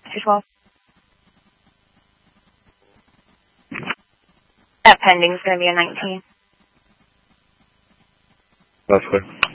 212. That pending is going to be a 19. That's clear.